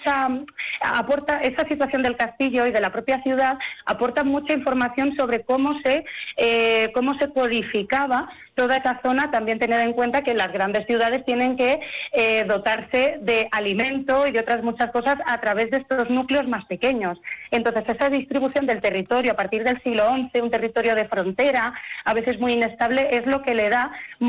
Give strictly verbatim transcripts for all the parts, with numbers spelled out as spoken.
mucha, aporta esa situación del castillo y de la propia ciudad, aporta mucha información sobre cómo se, eh, cómo se codificaba toda esa zona, también tener en cuenta que las grandes ciudades tienen que eh, dotarse de alimento y de otras muchas cosas a través de estos núcleos más pequeños. Entonces, esa distribución del territorio a partir del siglo once, un territorio de frontera, a veces muy inestable, es lo que le da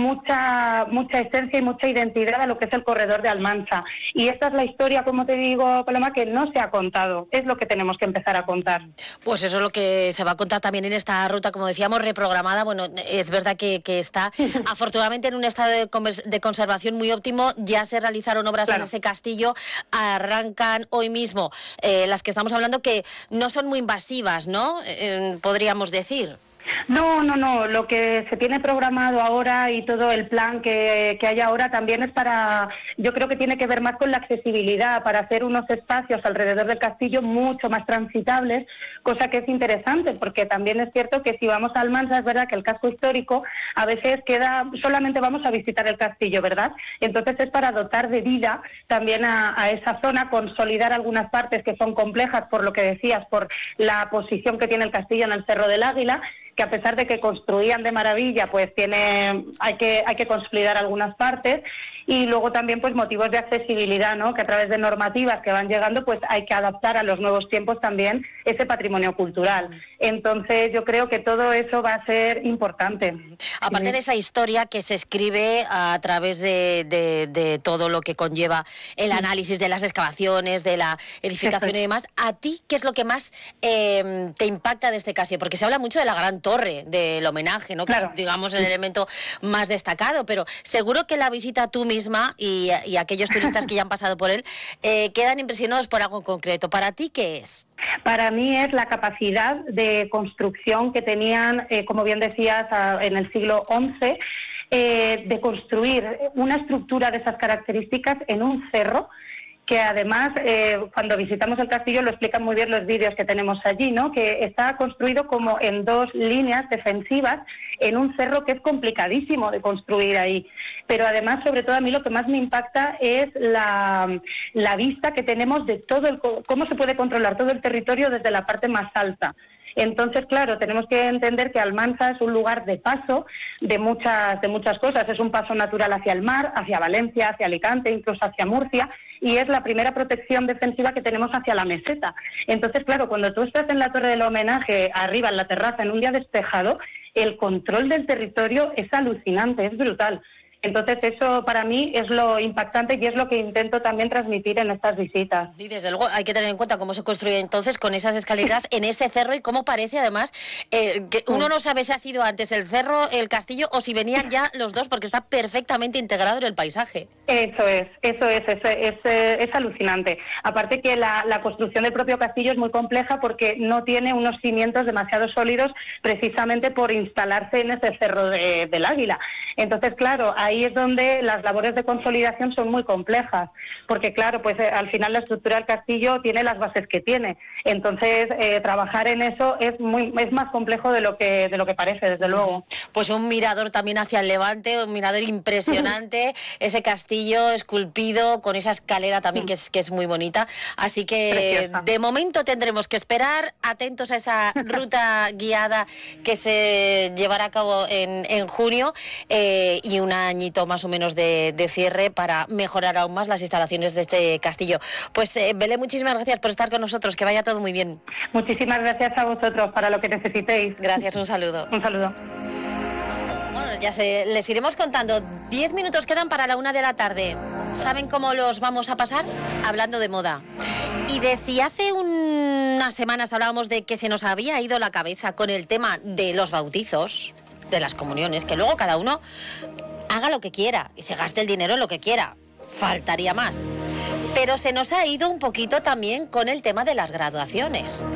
mucha, mucha esencia y mucha identidad a lo que es el corredor de Almansa. Y esta es la historia, como te digo, Paloma, que no se ha contado. Es lo que tenemos que empezar a contar. Pues eso es lo que se va a contar también en esta ruta, como decíamos, reprogramada. Bueno, es verdad que, que está afortunadamente en un estado de, de conservación muy óptimo. Ya se realizaron obras claro. en ese castillo, arrancan hoy mismo eh, las que estamos hablando, que no son muy invasivas, ¿no? Eh, podríamos decir. No, no, no. Lo que se tiene programado ahora y todo el plan que, que hay ahora también es para, yo creo que tiene que ver más con la accesibilidad, para hacer unos espacios alrededor del castillo mucho más transitables, cosa que es interesante, porque también es cierto que si vamos a Almansa, es verdad que el casco histórico a veces queda, solamente vamos a visitar el castillo, ¿verdad? Entonces es para dotar de vida también a, a esa zona, consolidar algunas partes que son complejas, por lo que decías, por la posición que tiene el castillo en el Cerro del Águila, que a pesar de que construían de maravilla, pues tiene, hay que, hay que consolidar algunas partes, y luego también pues motivos de accesibilidad, ¿no? Que a través de normativas que van llegando, pues hay que adaptar a los nuevos tiempos también ese patrimonio cultural. Entonces yo creo que todo eso va a ser importante. Aparte de esa historia que se escribe a través de, de, de todo lo que conlleva el análisis de las excavaciones, de la edificación y demás, ¿a ti qué es lo que más eh, te impacta de este castillo? Porque se habla mucho de la gran torre, del homenaje, ¿no? Claro. Que es, digamos, el elemento más destacado, pero seguro que la visita tú misma y, y aquellos turistas que ya han pasado por él eh, quedan impresionados por algo en concreto. ¿Para ti qué es? Para mí es la capacidad de construcción que tenían, eh, como bien decías, a, en el siglo once, eh, de construir una estructura de esas características en un cerro, que además, eh, cuando visitamos el castillo, lo explican muy bien los vídeos que tenemos allí, ¿no? Que está construido como en dos líneas defensivas en un cerro que es complicadísimo de construir ahí. Pero además, sobre todo, a mí lo que más me impacta es la, la vista que tenemos de todo el, cómo se puede controlar todo el territorio desde la parte más alta. Entonces, claro, tenemos que entender que Almansa es un lugar de paso de muchas, de muchas cosas. Es un paso natural hacia el mar, hacia Valencia, hacia Alicante, incluso hacia Murcia, y es la primera protección defensiva que tenemos hacia la meseta. Entonces, claro, cuando tú estás en la Torre del Homenaje, arriba en la terraza, en un día despejado, el control del territorio es alucinante, es brutal. Entonces eso para mí es lo impactante y es lo que intento también transmitir en estas visitas. Y desde luego hay que tener en cuenta cómo se construye entonces con esas escaleras en ese cerro y cómo parece además eh, que uno no sabe si ha sido antes el cerro, el castillo o si venían ya los dos, porque está perfectamente integrado en el paisaje. Eso es, eso es, es, es, es, es alucinante. Aparte que la, la construcción del propio castillo es muy compleja porque no tiene unos cimientos demasiado sólidos precisamente por instalarse en ese cerro de, del Águila. Entonces, claro, ahí es donde las labores de consolidación son muy complejas, porque claro, pues eh, al final la estructura del castillo tiene las bases que tiene. Entonces, eh, trabajar en eso es muy es más complejo de lo que de lo que parece, desde luego. Pues un mirador también hacia el levante, un mirador impresionante, ese castillo esculpido con esa escalera también que es que es muy bonita. Así que Preciosa. De momento tendremos que esperar, atentos a esa ruta guiada que se llevará a cabo en, en junio. Eh, y un añito más o menos de, de cierre para mejorar aún más las instalaciones de este castillo. Pues eh, Belén, muchísimas gracias por estar con nosotros, que vaya todo muy bien. Muchísimas gracias a vosotros para lo que necesitéis. Gracias, un saludo. Un saludo. Bueno, ya se, les iremos contando. Diez minutos quedan para la una de la tarde. ¿Saben cómo los vamos a pasar? Hablando de moda. Y de si hace unas semanas hablábamos de que se nos había ido la cabeza con el tema de los bautizos, de las comuniones, que luego cada uno haga lo que quiera y se gaste el dinero en lo que quiera, faltaría más. Pero se nos ha ido un poquito también con el tema de las graduaciones.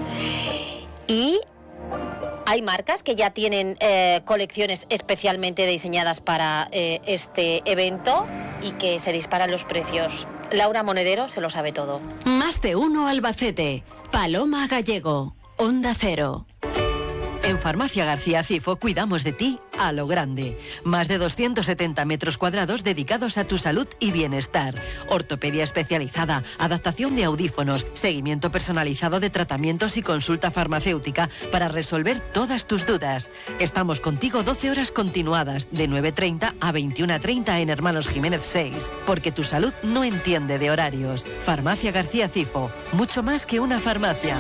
Y hay marcas que ya tienen eh, colecciones especialmente diseñadas para eh, este evento y que se disparan los precios. Laura Monedero se lo sabe todo. Más de uno Albacete. Paloma Gallego. Onda Cero. En Farmacia García Cifo cuidamos de ti a lo grande. Más de doscientos setenta metros cuadrados dedicados a tu salud y bienestar. Ortopedia especializada, adaptación de audífonos, seguimiento personalizado de tratamientos y consulta farmacéutica para resolver todas tus dudas. Estamos contigo doce horas continuadas, de nueve treinta a veintiuna treinta en Hermanos Jiménez seis, porque tu salud no entiende de horarios. Farmacia García Cifo, mucho más que una farmacia.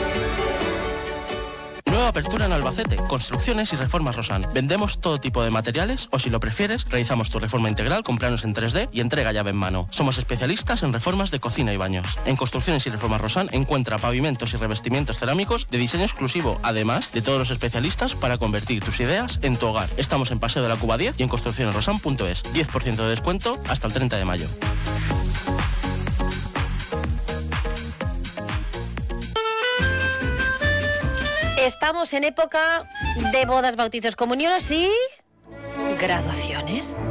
Nueva apertura en Albacete, construcciones y reformas Rosan. Vendemos todo tipo de materiales o, si lo prefieres, realizamos tu reforma integral con planos en tres D y entrega llave en mano. Somos especialistas en reformas de cocina y baños. En construcciones y reformas Rosan encuentra pavimentos y revestimientos cerámicos de diseño exclusivo, además de todos los especialistas para convertir tus ideas en tu hogar. Estamos en Paseo de la Cuba diez y en construcciones rosan punto es. diez por ciento de descuento hasta el treinta de mayo. Estamos en época de bodas, bautizos, comuniones y graduaciones.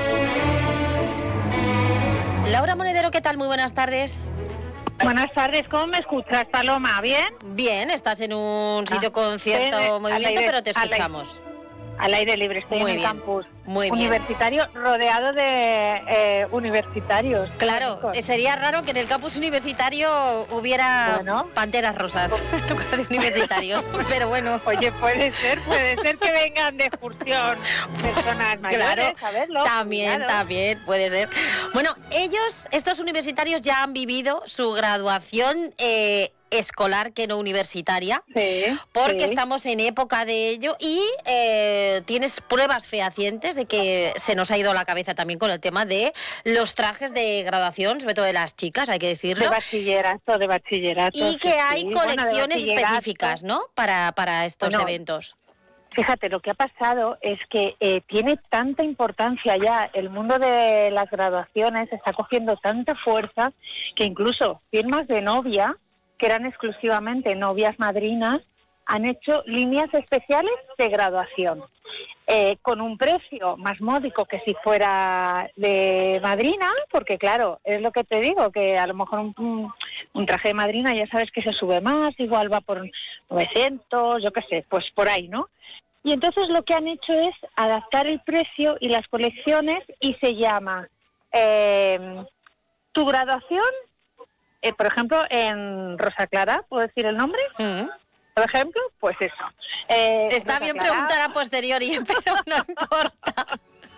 Laura Monedero, ¿qué tal? Muy buenas tardes. Buenas tardes, ¿cómo me escuchas, Paloma? ¿Bien? Bien, estás en un sitio ah, con cierto eh, movimiento, aire, pero te escuchamos. Al aire libre, estoy Muy en bien. el campus Muy bien. universitario, rodeado de eh, universitarios. Claro, chicos. sería raro que en el campus universitario hubiera Bueno. panteras rosas de universitarios, pero bueno. Oye, puede ser, puede ser que vengan de excursión personas mayores, Claro, a verlo. también, Claro. también, puede ser. Bueno, ellos, estos universitarios ya han vivido su graduación eh, escolar, que no universitaria, Sí, porque sí. estamos en época de ello y eh, tienes pruebas fehacientes de que se nos ha ido la cabeza también con el tema de los trajes de graduación, sobre todo de las chicas, hay que decirlo. De bachillerato, de bachillerato. Y sí, que hay sí. Bueno, de colecciones bachillerato. específicas, ¿no? Para, para estos Bueno, eventos. Fíjate, lo que ha pasado es que eh, tiene tanta importancia ya, el mundo de las graduaciones está cogiendo tanta fuerza que incluso firmas de novia, que eran exclusivamente novias madrinas, han hecho líneas especiales de graduación, eh, con un precio más módico que si fuera de madrina, porque claro, es lo que te digo, que a lo mejor un, un, un traje de madrina ya sabes que se sube más, igual va por novecientos, yo qué sé, pues por ahí, ¿no? Y entonces lo que han hecho es adaptar el precio y las colecciones y se llama eh, tu graduación, eh, por ejemplo, en Rosa Clara, ¿puedo decir el nombre? Mm. Por ejemplo, pues eso. Eh, Está Rosa bien Clara. preguntar a posteriori, pero no importa.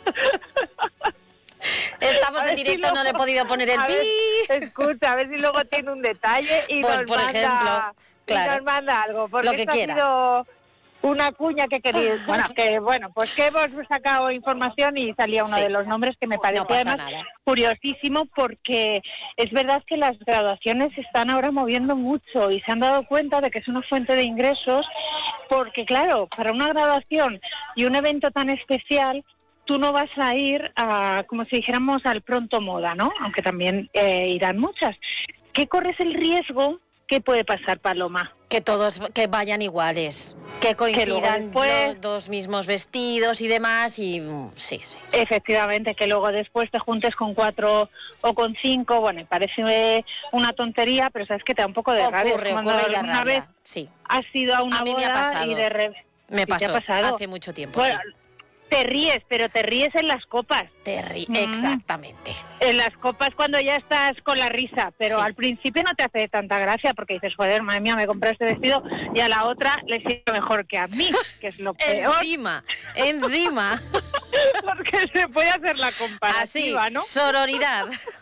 Estamos A en ver si directo, luego- no le he podido poner el a ver, pi. escucha, a ver si luego tiene un detalle y Pues, nos por manda, ejemplo, y claro. nos manda algo, porque Lo que esto quiera. ha sido una cuña que quería, bueno, que bueno, pues que hemos sacado información y salía uno Sí. de los nombres que me parecía No pasa además nada. curiosísimo, porque es verdad que las graduaciones se están ahora moviendo mucho y se han dado cuenta de que es una fuente de ingresos, porque claro, para una graduación y un evento tan especial, tú no vas a ir a, como si dijéramos, al pronto moda, ¿no? Aunque también eh, irán muchas. ¿Qué corres el riesgo? ¿Qué puede pasar, Paloma? Que todos que vayan iguales, que luego coincidan después- los dos mismos vestidos y demás, y mm, sí, sí. Efectivamente, que luego después te juntes con cuatro o con cinco, bueno, parece una tontería, pero sabes que te da un poco de rabia. Ocurre, Cuando ocurre y da alguna vez rabia. Sí, has ido a una A mí me ha boda pasado. y de re- me ¿Sí te ha pasó pasado? hace mucho tiempo. Bueno, sí. te ríes, pero te ríes en las copas. Te ri- Mm. Exactamente. En las copas cuando ya estás con la risa, pero Sí. al principio no te hace tanta gracia porque dices, joder, madre mía, me compré este vestido y a la otra le sigue mejor que a mí, que es lo peor, Encima, encima. porque se puede hacer la Así, comparativa, ¿no? sororidad.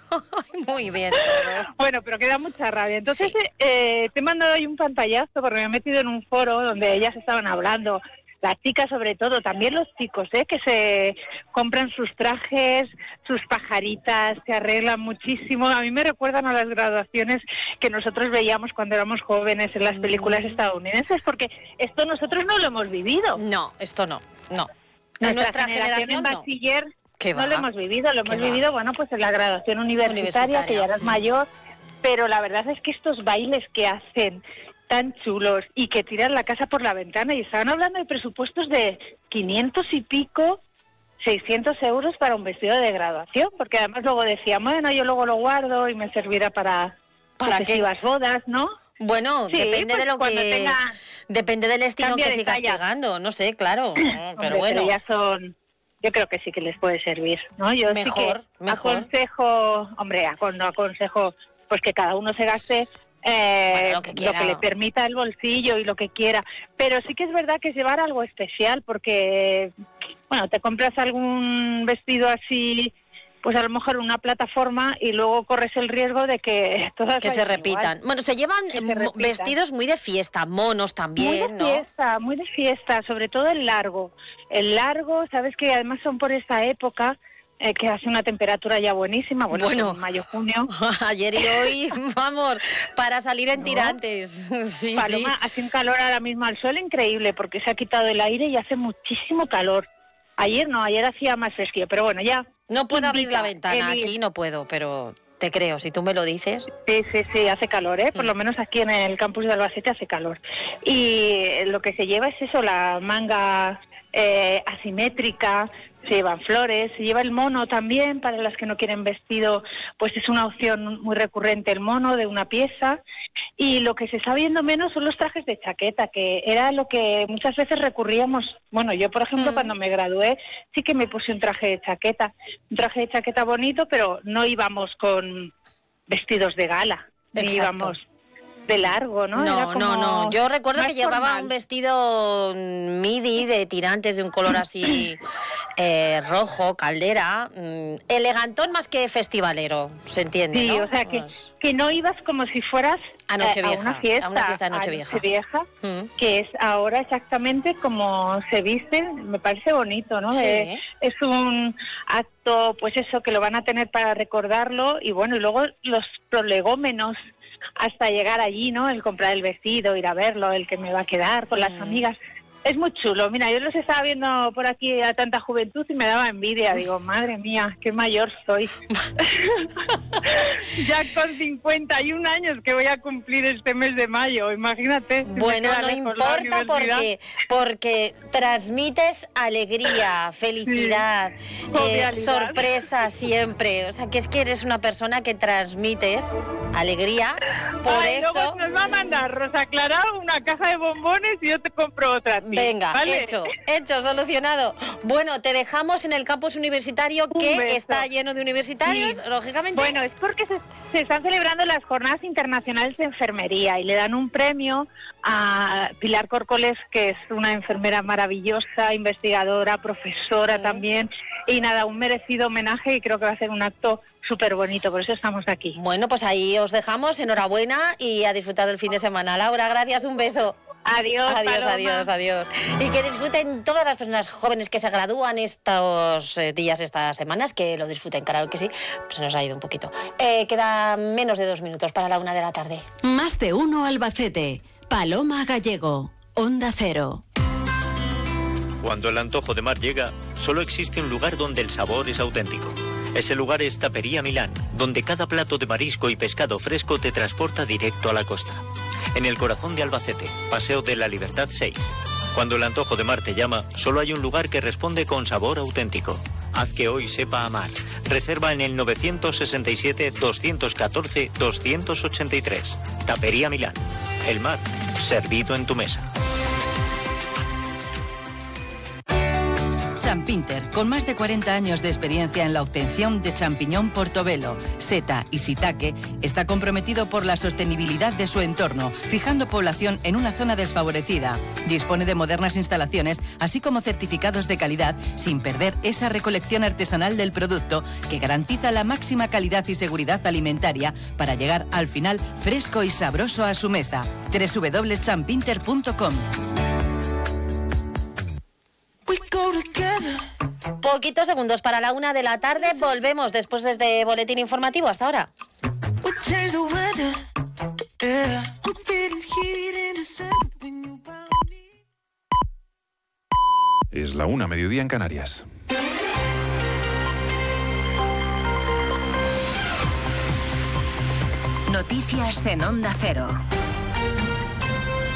Muy bien. todo. Bueno, pero queda mucha rabia. Entonces, Sí. eh, te he mandado ahí un pantallazo porque me he metido en un foro donde ellas estaban hablando, las chicas sobre todo, también los chicos, ¿eh? Que se compran sus trajes, sus pajaritas, se arreglan muchísimo. A mí me recuerdan a las graduaciones que nosotros veíamos cuando éramos jóvenes en las películas Mm. estadounidenses, porque esto nosotros no lo hemos vivido. No, esto no, no. Nuestra, En nuestra generación, generación en no. bachiller ¿Qué no va? lo hemos vivido, lo ¿Qué hemos va? vivido, bueno, pues en la graduación universitaria, Universitaria. que ya eras Mm. mayor, pero la verdad es que estos bailes que hacen tan chulos y que tiran la casa por la ventana, y estaban hablando de presupuestos de quinientos y pico, seiscientos euros para un vestido de graduación, porque además luego decían, bueno, yo luego lo guardo y me servirá para ¿Para qué? sucesivas bodas, ¿no? Bueno, Sí, depende pues de lo cuando que... tenga- Depende del estilo Cambia que de sigas talla. pegando, no sé, claro. Hombre, Pero bueno, ya son... Yo creo que sí que les puede servir, ¿no? Yo Mejor, sí que mejor. aconsejo, hombre, acon- no aconsejo pues que cada uno se gaste eh, Bueno, lo que lo quiera. que le permita el bolsillo y lo que quiera. Pero sí que es verdad que es llevar algo especial porque, bueno, te compras algún vestido así, pues a lo mejor una plataforma y luego corres el riesgo de que todas que se vayan igual. repitan. Bueno, se llevan Que se eh, mo- repitan. vestidos muy de fiesta, monos Muy también, de ¿no? fiesta, muy de fiesta, sobre todo el largo. El largo, sabes que además son por esta época, eh, que hace una temperatura ya buenísima, bueno, Bueno. son mayo, junio. Ayer y hoy, vamos, para salir en ¿No? tirantes. Sí, Paloma, sí. hace un calor ahora mismo al sol increíble porque se ha quitado el aire y hace muchísimo calor. Ayer no, ayer hacía más fresquillo, pero bueno, ya. No puedo abrir indica la ventana, el- aquí no puedo, pero te creo, si tú me lo dices. Sí, sí, sí, hace calor, ¿eh? Por Mm. lo menos aquí en el campus de Albacete hace calor. Y lo que se lleva es eso, la manga eh, asimétrica, se llevan flores, se lleva el mono también, para las que no quieren vestido, pues es una opción muy recurrente el mono de una pieza. Y lo que se está viendo menos son los trajes de chaqueta, que era lo que muchas veces recurríamos. Bueno, yo, por ejemplo, Mm. cuando me gradué, sí que me puse un traje de chaqueta, un traje de chaqueta bonito, pero no íbamos con vestidos de gala, ni Exacto. íbamos de largo, ¿no? Era No, como no, no. Yo recuerdo más que llevaba formal. un vestido midi de tirantes de un color así eh, rojo, caldera, mm, elegantón más que festivalero, se entiende, Sí, ¿no? o sea, que, Pues, que no ibas como si fueras A eh, Nochevieja, a una fiesta, a una fiesta de Nochevieja. Nochevieja, mm. que es ahora exactamente como se viste, me parece bonito, ¿no? Sí. Eh, es un acto, pues eso, que lo van a tener para recordarlo y bueno, y luego los prolegómenos hasta llegar allí, ¿no? El comprar el vestido, ir a verlo, el que me va a quedar con las Mm. amigas. Es muy chulo. Mira, yo los estaba viendo por aquí a tanta juventud y me daba envidia. Digo, madre mía, qué mayor soy. Ya con cincuenta y un años que voy a cumplir este mes de mayo, imagínate. si me Bueno, queda no lejos la importa universidad. porque, porque transmites alegría, felicidad, eh, Jovialidad. sorpresa siempre. O sea, que es que eres una persona que transmites alegría. Por Ay, eso... luego nos va a mandar Rosa Clara una caja de bombones y yo te compro otra. a ti, Venga, ¿vale? hecho, hecho, solucionado. Bueno, te dejamos en el campus universitario Un que beso. está lleno de universitarios, Sí. lógicamente. Bueno, es porque se, se están celebrando las Jornadas Internacionales de Enfermería y le dan un premio a Pilar Córcoles, que es una enfermera maravillosa, investigadora, profesora Mm. también, y nada, un merecido homenaje y creo que va a ser un acto súper bonito, por eso estamos aquí. Bueno, pues ahí os dejamos, enhorabuena y a disfrutar del fin de semana. Laura, gracias, un beso. Adiós, Adiós, Paloma. adiós, adiós. Y que disfruten todas las personas jóvenes que se gradúan estos eh, días, estas semanas, que lo disfruten, claro que sí. Se nos ha ido un poquito. Eh, queda menos de dos minutos para la una de la tarde. Más de uno Albacete. Paloma Gallego. Onda Cero. Cuando el antojo de mar llega, solo existe un lugar donde el sabor es auténtico. Ese lugar es Tapería Milán, donde cada plato de marisco y pescado fresco te transporta directo a la costa. En el corazón de Albacete, Paseo de la Libertad seis. Cuando el antojo de mar te llama, solo hay un lugar que responde con sabor auténtico. Haz que hoy sepa amar. Reserva en el nueve seis siete, dos uno cuatro, dos ocho tres. Tapería Milán. El mar, servido en tu mesa. Champinter, con más de cuarenta años de experiencia en la obtención de champiñón portobelo, seta y shiitake, está comprometido por la sostenibilidad de su entorno, fijando población en una zona desfavorecida. Dispone de modernas instalaciones, así como certificados de calidad, sin perder esa recolección artesanal del producto que garantiza la máxima calidad y seguridad alimentaria para llegar al final fresco y sabroso a su mesa. doble u doble u doble u punto champinter punto com. Poquitos segundos para la una de la tarde. Volvemos después de este boletín informativo. Hasta ahora. Es la una, mediodía en Canarias. Noticias en Onda Cero.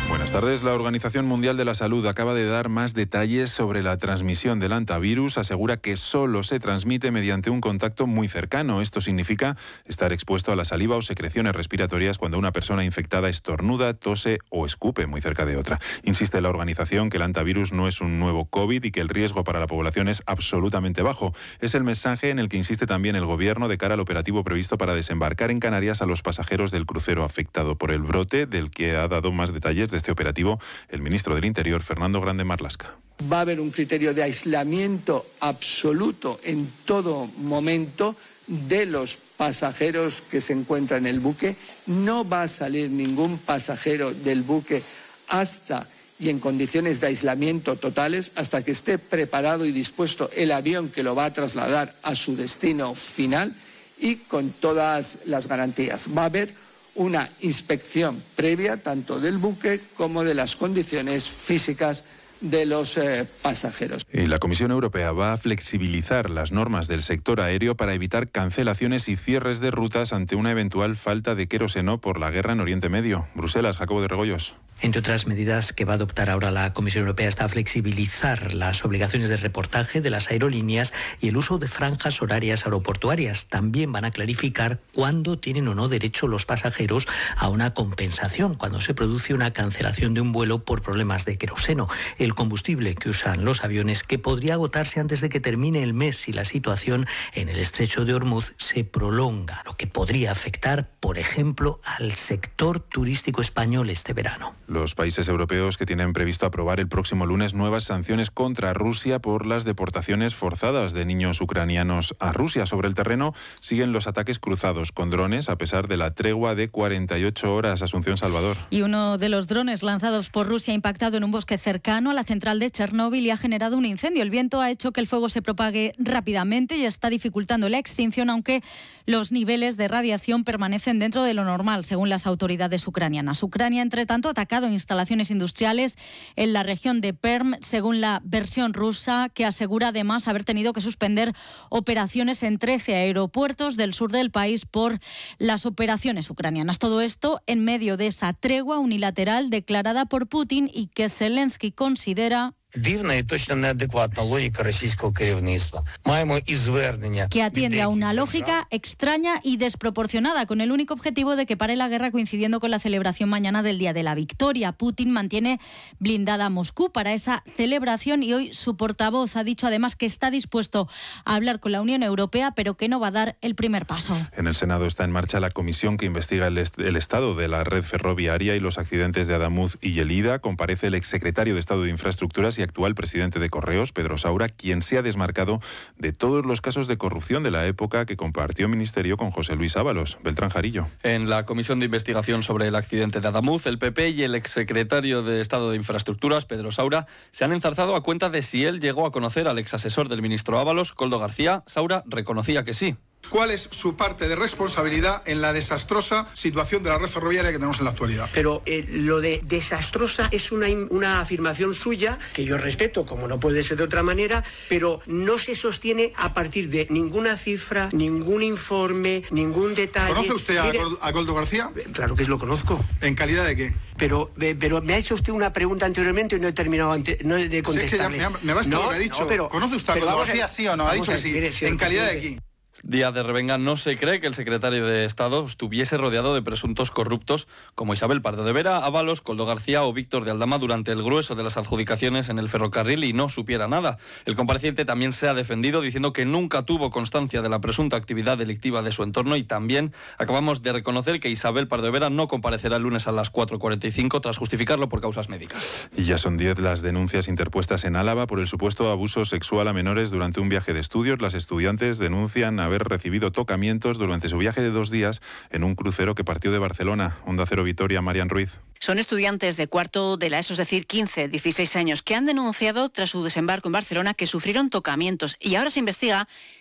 Buenas tardes. La Organización Mundial de la Salud acaba de dar más detalles sobre la transmisión del hantavirus. Asegura que solo se transmite mediante un contacto muy cercano. Esto significa estar expuesto a la saliva o secreciones respiratorias cuando una persona infectada estornuda, tose o escupe muy cerca de otra. Insiste la organización que el hantavirus no es un nuevo COVID y que el riesgo para la población es absolutamente bajo. Es el mensaje en el que insiste también el Gobierno de cara al operativo previsto para desembarcar en Canarias a los pasajeros del crucero afectado por el brote, del que ha dado más detalles de este operativo el ministro del Interior, Fernando Grande Marlaska. Va a haber un criterio de aislamiento absoluto en todo momento de los pasajeros que se encuentran en el buque. No va a salir ningún pasajero del buque hasta y en condiciones de aislamiento totales, hasta que esté preparado y dispuesto el avión que lo va a trasladar a su destino final y con todas las garantías. Va a haber una inspección previa tanto del buque como de las condiciones físicas de los eh, pasajeros. Y la Comisión Europea va a flexibilizar las normas del sector aéreo para evitar cancelaciones y cierres de rutas ante una eventual falta de queroseno por la guerra en Oriente Medio. Bruselas, Jacobo de Regoyos. Entre otras medidas que va a adoptar ahora la Comisión Europea está a flexibilizar las obligaciones de reportaje de las aerolíneas y el uso de franjas horarias aeroportuarias. También van a clarificar cuándo tienen o no derecho los pasajeros a una compensación cuando se produce una cancelación de un vuelo por problemas de queroseno, el combustible que usan los aviones, que podría agotarse antes de que termine el mes si la situación en el estrecho de Hormuz se prolonga, lo que podría afectar, por ejemplo, al sector turístico español este verano. Los países europeos que tienen previsto aprobar el próximo lunes nuevas sanciones contra Rusia por las deportaciones forzadas de niños ucranianos a Rusia. Sobre el terreno siguen los ataques cruzados con drones a pesar de la tregua de cuarenta y ocho horas. Asunción Salvador. Y uno de los drones lanzados por Rusia ha impactado en un bosque cercano a la central de Chernóbil y ha generado un incendio. El viento ha hecho que el fuego se propague rápidamente y está dificultando la extinción, aunque los niveles de radiación permanecen dentro de lo normal, según las autoridades ucranianas. Ucrania, entre tanto, ha atacado instalaciones industriales en la región de Perm, según la versión rusa, que asegura además haber tenido que suspender operaciones en trece aeropuertos del sur del país por las operaciones ucranianas. Todo esto en medio de esa tregua unilateral declarada por Putin y que Zelensky considera que atiende a una lógica extraña y desproporcionada, con el único objetivo de que pare la guerra coincidiendo con la celebración mañana del Día de la Victoria. Putin mantiene blindada a Moscú para esa celebración y hoy su portavoz ha dicho además que está dispuesto a hablar con la Unión Europea, pero que no va a dar el primer paso. En el Senado está en marcha la comisión que investiga el, est- el estado de la red ferroviaria y los accidentes de Adamuz y Lleida. Comparece el exsecretario de Estado de Infraestructuras y actual presidente de Correos, Pedro Saura, quien se ha desmarcado de todos los casos de corrupción de la época que compartió ministerio con José Luis Ábalos. Beltrán Jarillo. En la comisión de investigación sobre el accidente de Adamuz, el P P y el exsecretario de Estado de Infraestructuras, Pedro Saura, se han enzarzado a cuenta de si él llegó a conocer al exasesor del ministro Ábalos, Koldo García. Saura reconocía que sí. ¿Cuál es su parte de responsabilidad en la desastrosa situación de la red ferroviaria que tenemos en la actualidad? Pero eh, lo de desastrosa es una, una afirmación suya que yo respeto, como no puede ser de otra manera, pero no se sostiene a partir de ninguna cifra, ningún informe, ningún detalle. ¿Conoce usted a, Mire, a Koldo García? Claro que lo conozco. ¿En calidad de qué? Pero, eh, pero me ha hecho usted una pregunta anteriormente y no he terminado ante, no he de contestarle. Sí, es que ya me, me basta no, lo que ha dicho. No, pero, ¿conoce usted a Koldo García, sí o no? Ha dicho que sí. Mire, ¿en calidad de aquí? Día de revenga, no se cree que el secretario de Estado estuviese rodeado de presuntos corruptos como Isabel Pardo de Vera, Ábalos, Koldo García o Víctor de Aldama durante el grueso de las adjudicaciones en el ferrocarril y no supiera nada. El compareciente también se ha defendido diciendo que nunca tuvo constancia de la presunta actividad delictiva de su entorno y también acabamos de reconocer que Isabel Pardo de Vera no comparecerá el lunes a las cuatro cuarenta y cinco tras justificarlo por causas médicas. Y ya son diez las denuncias interpuestas en Álava por el supuesto abuso sexual a menores durante un viaje de estudios. Las estudiantes denuncian haber recibido tocamientos durante su viaje de dos días en un crucero que partió de Barcelona. Onda Cero Vitoria, Marian Ruiz. Son estudiantes de cuarto de la ESO, es decir, quince, dieciséis años, que han denunciado tras su desembarco en Barcelona que sufrieron tocamientos y ahora se investiga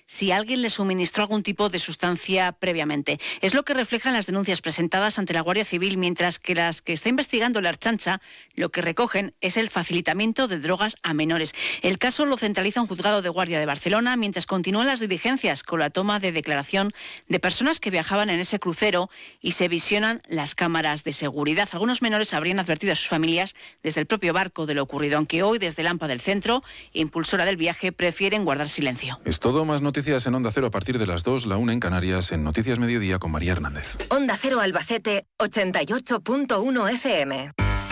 si alguien le suministró algún tipo de sustancia previamente. Es lo que reflejan las denuncias presentadas ante la Guardia Civil, mientras que las que está investigando la Ertzaintza lo que recogen es el facilitamiento de drogas a menores. El caso lo centraliza un juzgado de guardia de Barcelona, mientras continúan las diligencias con la toma de declaración de personas que viajaban en ese crucero y se visionan las cámaras de seguridad. Algunos menores habrían advertido a sus familias desde el propio barco de lo ocurrido, aunque hoy desde el AMPA del Centro, impulsora del viaje, prefieren guardar silencio. Es todo. Más noticias en Onda Cero a partir de las dos, la una en Canarias, en Noticias Mediodía con María Hernández. Onda Cero Albacete, ochenta y ocho punto uno F M.